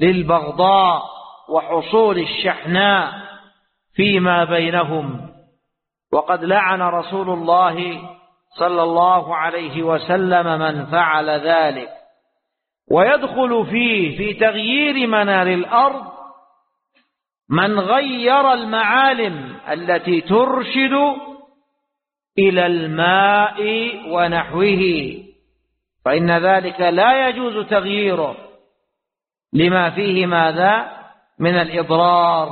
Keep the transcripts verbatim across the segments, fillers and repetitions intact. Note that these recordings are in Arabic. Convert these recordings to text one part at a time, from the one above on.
للبغضاء وحصول الشحناء فيما بينهم. وقد لعن رسول الله صلى الله عليه وسلم من فعل ذلك. ويدخل فيه في تغيير منار الأرض من غير المعالم التي ترشد إلى الماء ونحوه، فإن ذلك لا يجوز تغييره لما فيه ماذا من الإضرار.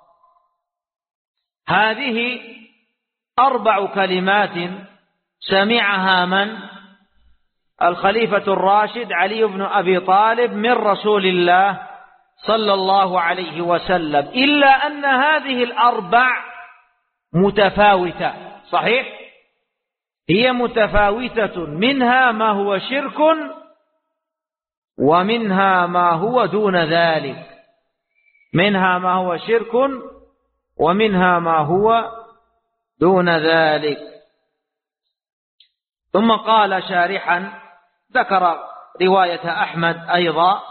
هذه أربع كلمات سمعها من؟ الخليفة الراشد علي بن أبي طالب من رسول الله صلى الله عليه وسلم، إلا أن هذه الأربع متفاوتة. صحيح، هي متفاوتة، منها ما هو شرك ومنها ما هو دون ذلك، منها ما هو شرك ومنها ما هو دون ذلك. ثم قال شارحا، ذكر رواية أحمد أيضا،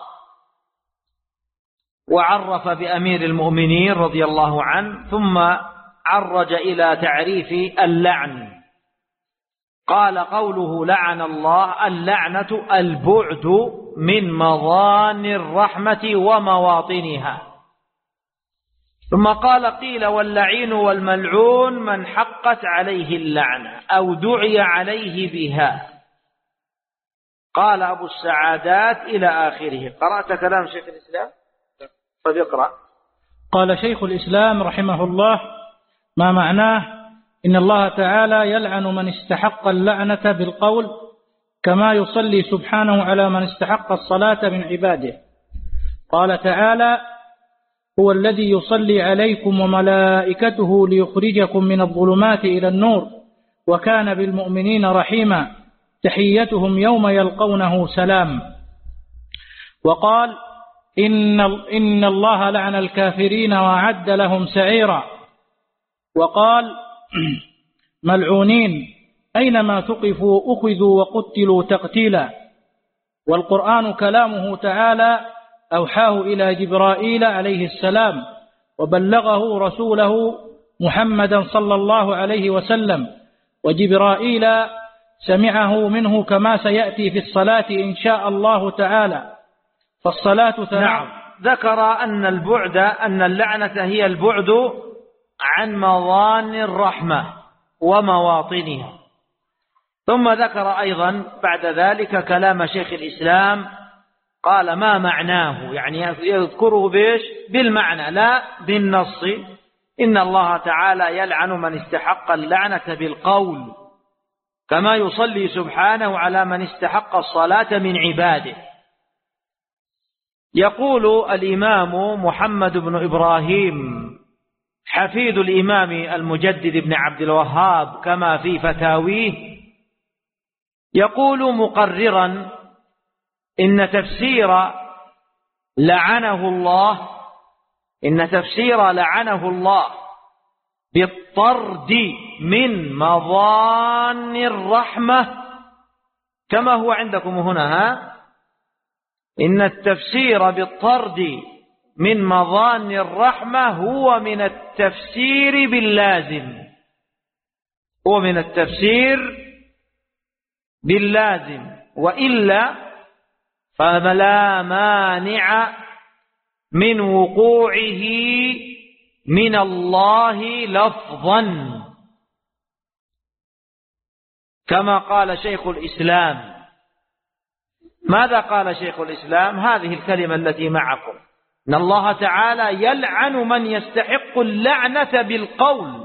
وعرف بأمير المؤمنين رضي الله عنه، ثم عرج إلى تعريف اللعن. قال: قوله لعن الله، اللعنة البعد من مظان الرحمة ومواطنها. ثم قال: قيل واللعين والملعون من حقت عليه اللعنة أو دعي عليه بها. قال أبو السعادات إلى آخره. قرأت كلام شيخ الإسلام؟ طيب اقرأ. قال شيخ الإسلام رحمه الله: ما معناه إن الله تعالى يلعن من استحق اللعنة بالقول، كما يصلي سبحانه على من استحق الصلاة من عباده. قال تعالى: هو الذي يصلي عليكم وملائكته ليخرجكم من الظلمات إلى النور وكان بالمؤمنين رحيما تحيتهم يوم يلقونه سلام. وقال: إن, إن الله لعن الكافرين وأعد لهم سعيرا. وقال: ملعونين أينما ثقفوا أخذوا وقتلوا تقتيلا. والقرآن كلامه تعالى أوحاه إلى جبرائيل عليه السلام وبلغه رسوله محمدا صلى الله عليه وسلم، وجبرائيل سمعه منه كما سيأتي في الصلاة إن شاء الله تعالى. فالصلاة ثناء. نعم. ذكر أن البعد، أن اللعنة هي البعد عن مظان الرحمة ومواطنها. ثم ذكر أيضا بعد ذلك كلام شيخ الإسلام، قال: ما معناه، يعني يذكره بيش بالمعنى لا بالنص. إن الله تعالى يلعن من استحق اللعنة بالقول، كما يصلي سبحانه على من استحق الصلاة من عباده. يقول الإمام محمد بن إبراهيم حفيد الإمام المجدد بن عبد الوهاب كما في فتاويه، يقول مقررا إن تفسير لعنه الله إن تفسير لعنه الله بالطرد من مظان الرحمة كما هو عندكم هنا، ها؟ إن التفسير بالطرد من مظان الرحمة هو من التفسير باللازم، هو من التفسير باللازم، وإلا فلا مانع من وقوعه من الله لفظا، كما قال شيخ الإسلام. ماذا قال شيخ الإسلام؟ هذه الكلمة التي معكم، إن الله تعالى يلعن من يستحق اللعنة بالقول.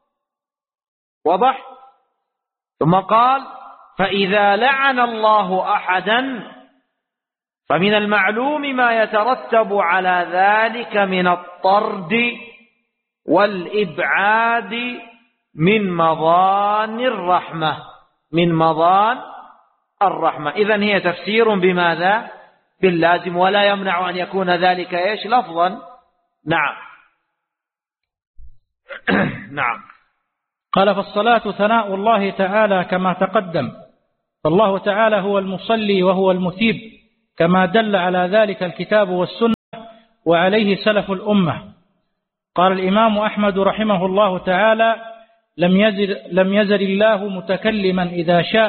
وضح. ثم قال: فإذا لعن الله أحدا فمن المعلوم ما يترتب على ذلك من الطرد والإبعاد من مظان الرحمة، من مظان الرحمة. إذن هي تفسير بماذا؟ باللازم، ولا يمنع أن يكون ذلك إيش؟ لفظا. نعم. نعم. قال: فالصلاة ثناء الله تعالى كما تقدم، فالله تعالى هو المصلي وهو المثيب، كما دل على ذلك الكتاب والسنة وعليه سلف الأمة. قال الإمام أحمد رحمه الله تعالى: لم يزل, لم يزل الله متكلما إذا شاء.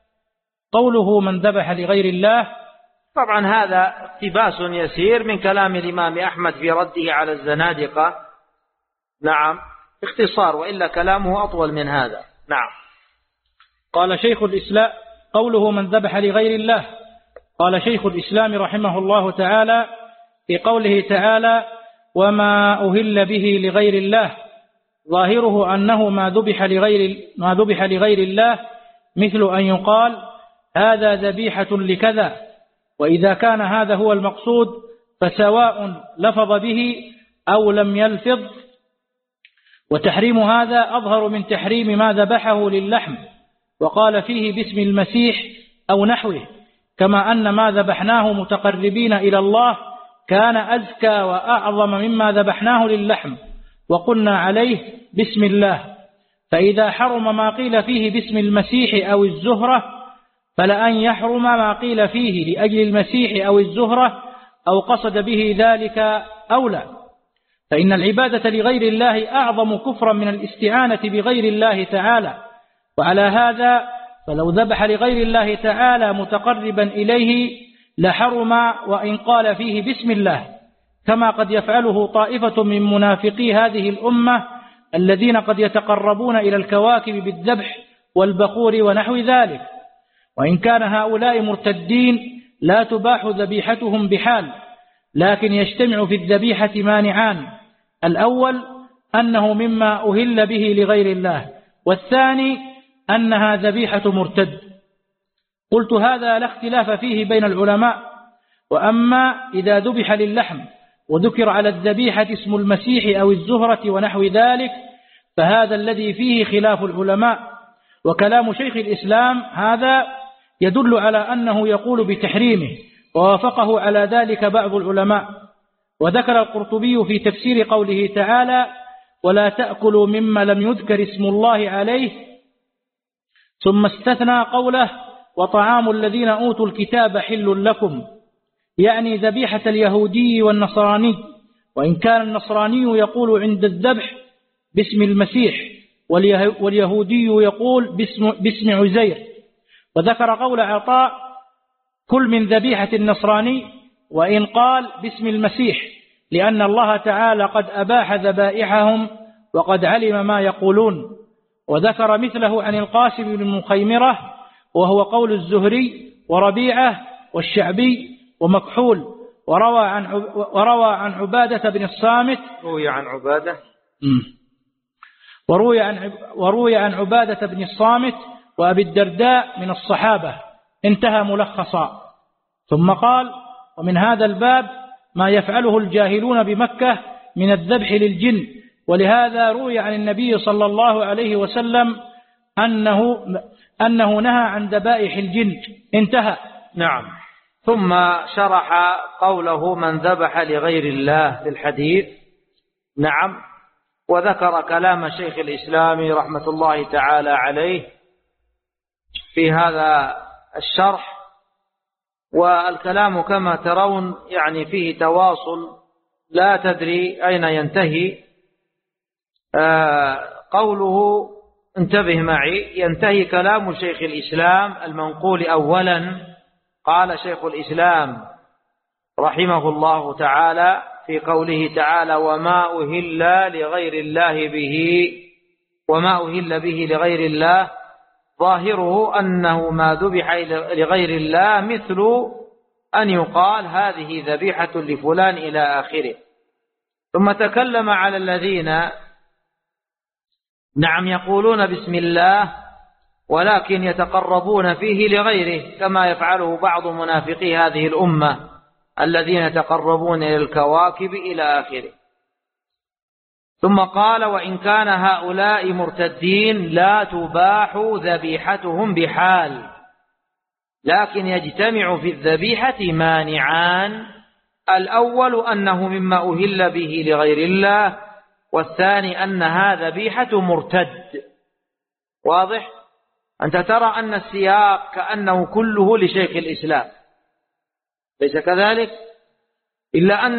قوله من ذبح لغير الله، طبعا هذا اقتباس يسير من كلام الإمام أحمد في رده على الزنادقة. نعم، اختصار، وإلا كلامه أطول من هذا. نعم. قال شيخ الإسلام: قوله من ذبح لغير الله. قال شيخ الإسلام رحمه الله تعالى في قوله تعالى: وما أهل به لغير الله، ظاهره أنه ما ذبح لغير, ما ذبح لغير الله، مثل أن يقال هذا ذبيحة لكذا. وإذا كان هذا هو المقصود فسواء لفظ به أو لم يلفظ. وتحريم هذا أظهر من تحريم ما ذبحه للحم وقال فيه باسم المسيح أو نحوه، كما أن ما ذبحناه متقربين إلى الله كان أزكى وأعظم مما ذبحناه للحم وقلنا عليه بسم الله. فإذا حرم ما قيل فيه باسم المسيح أو الزهرة فلأن يحرم ما قيل فيه لأجل المسيح أو الزهرة أو قصد به ذلك أولى، فإن العبادة لغير الله أعظم كفرا من الاستعانة بغير الله تعالى. وعلى هذا فلو ذبح لغير الله تعالى متقربا إليه لحرم وإن قال فيه بسم الله، كما قد يفعله طائفة من منافقي هذه الأمة الذين قد يتقربون إلى الكواكب بالذبح والبخور ونحو ذلك. وإن كان هؤلاء مرتدين لا تباح ذبيحتهم بحال، لكن يجتمع في الذبيحة مانعان: الأول أنه مما أهل به لغير الله، والثاني أنها ذبيحة مرتد. قلت هذا لا اختلاف فيه بين العلماء. وأما إذا ذبح للحم وذكر على الذبيحة اسم المسيح أو الزهرة ونحو ذلك فهذا الذي فيه خلاف العلماء. وكلام شيخ الإسلام هذا يدل على أنه يقول بتحريمه، ووافقه على ذلك بعض العلماء. وذكر القرطبي في تفسير قوله تعالى: ولا تأكلوا مما لم يذكر اسم الله عليه، ثم استثنى قوله: وطعام الذين أوتوا الكتاب حل لكم، يعني ذبيحة اليهودي والنصراني، وإن كان النصراني يقول عند الذبح باسم المسيح واليهودي يقول باسم, باسم عزير. وذكر قول عطاء: كل من ذبيحة النصراني وإن قال باسم المسيح، لأن الله تعالى قد أباح ذبائحهم وقد علم ما يقولون. وذكر مثله عن القاسم بن مخيمرة، وهو قول الزهري وربيعة والشعبي ومكحول. وروى عن وروى عن عبادة بن الصامت روي عن عبادة وروي عن وروي عن عبادة بن الصامت وأبي الدرداء من الصحابة. انتهى ملخصا. ثم قال: ومن هذا الباب ما يفعله الجاهلون بمكة من الذبح للجن، ولهذا روي عن النبي صلى الله عليه وسلم أنه أنه نهى عن ذبائح الجن. انتهى. نعم. ثم شرح قوله من ذبح لغير الله للحديث. نعم. وذكر كلام شيخ الإسلام رحمة الله تعالى عليه في هذا الشرح. والكلام كما ترون يعني فيه تواصل لا تدري أين ينتهي. آه قوله انتبه معي، ينتهي كلام شيخ الإسلام المنقول أولا. قال شيخ الإسلام رحمه الله تعالى في قوله تعالى: وما أهل لغير الله به وما أهل به لغير الله، ظاهره أنه ما ذبح لغير الله، مثل أن يقال هذه ذبيحة لفلان إلى آخره. ثم تكلم على الذين نعم يقولون بسم الله ولكن يتقربون فيه لغيره، كما يفعله بعض منافقي هذه الأمة الذين يتقربون إلى الكواكب إلى آخره. ثم قال: وإن كان هؤلاء مرتدين لا تباح ذبيحتهم بحال، لكن يجتمع في الذبيحة مانعان: الأول أنه مما أهل به لغير الله، والثاني أنها ذبيحة مرتد. واضح؟ أنت ترى أن السياق كأنه كله لشيخ الإسلام، ليس كذلك؟ إلا أن